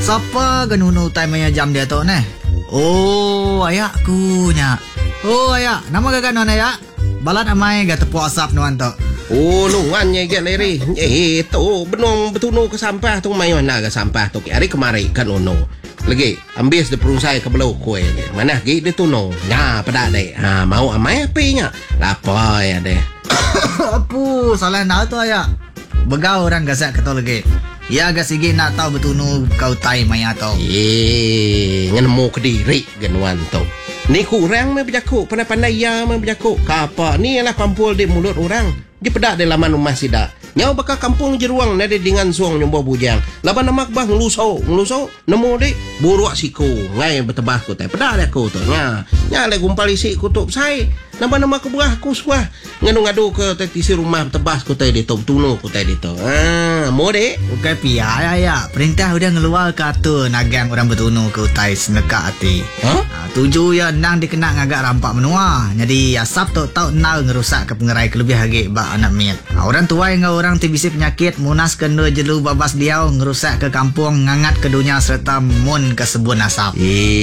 Siapa genunu time maya jam dia tu ne? Oh, ayakku nya. Oh, ayak. Nama gagak non ayak? Balat amai gak tepuk asap nuan tu. Oh, nuan nya gak leri. Tu benong betunu ke sampah tu mai mana ke sampah tu. Hari kemari kan ono. Lagi ambil de perusai ke belau kue ni. Mana gi de tuno. Nya pada dek. Ha mau amai api nya. Lapar ya deh. Apu, salah nak tu ayak. Begau orang gasak kata lagi. Ya agak sigi nak tahu betunu kau tai maya tau. Ngenemu ke diri genuan tu. Ni kurang me berjakuk, pandai-pandai ya me berjakuk. Kapa ni ialah pampul di mulut orang. Dia pedak di laman rumah sidak. Nyau bakal kampung jeruang nade dengan suang nyombo bujang. Laban namak bah ngeluso nemu dik buruak siku ngai bertebah ku teh. Pedak dia ku tu. Nya le gumpal isi kutub sai. Nama ke buah ku suah ngadu-ngadu ke tetisi rumah tebas ku teh di tu tunu ku teh di tu. Mau dek bukan pia ya. Perintah udah ngeluar kata nagang orang bertunu ke utai seneka hati. Tuju ya nang dikena ngagak rampak menua. Jadi asap tu tau nau ngerusak ke pengerai kelebih hagi bak anak miat. Orang tua yang orang tibisi penyakit munas kena jelu babas diau ngerusak ke kampung ngangat ke dunia serta mun ke sebun asap.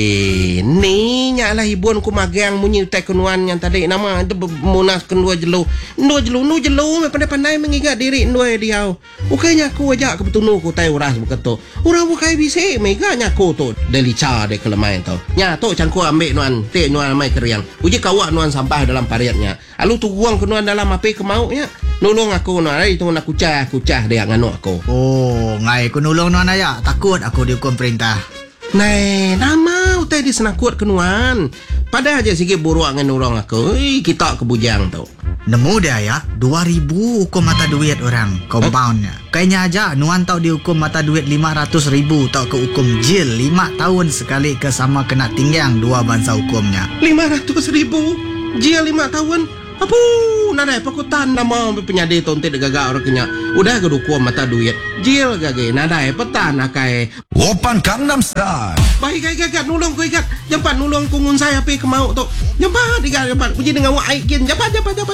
Ni nyalah hibun ku magang munyi utai kenuan yang tadi nama itu munas kendua jelu me pandai-pandai mengingat diri ndua diau. Ukainya aku ajak ke betunu ku tai uras beketo. Urang bukai bisi meganya ku tu delica de kelemai tu. Nya tu cangku ambil nuan te nuan mai keriang. Uji kawak nuan sampah dalam pariatnya. Alu tu buang ke nuan dalam api ke mauknya. Nolong aku nuan itu nak kucah dia nganu aku. Oh, ngai ku nolong nuan aya. Takut aku dihukum perintah. Nai, nama utai di senakut kenuan. Pada aja sikit buruak dengan orang aku. Kita ke bujang tu. Nemu dia ya, 2,000 hukum mata duit orang. Compoundnya. Kayaknya aja nuan tau dihukum mata duit 500,000 tau ke hukum jil 5 tahun sekali ke sama kena tinggang 2 bangsa hukumnya. 500,000? Jil 5 tahun? Apa? Nadai pakutan nama penyadi tonte de gagak orang kenya. Udah kedukuan mata duit. Jil gage nadai petan akai. Open Gangnam Style. Baik gagak nulung ku ikat. Jampan nulung kungun saya api ke mau tu. Jampan jampan. Puji dengan wak aikin. Jampan.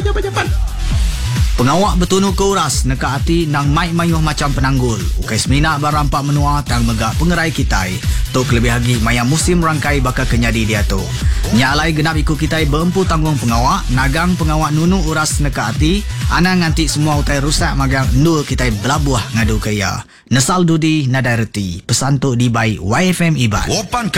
Pengawak betunu ke uras neka hati nang mai mayuh macam penanggul. Ukai semina barampak menua tang megak pengerai kitai. Tu kelebih lagi maya musim rangkai bakal kenyadi dia tu. Nyalai genap ikut kitai berempu tanggung pengawak. Nagang pengawak nunu uras neka hati. Ana nganti semua utai rusak magang nul kitai belabuah ngadu kaya. Nesal dudi nadai reti. Pesan tu di baik YFM Ibat.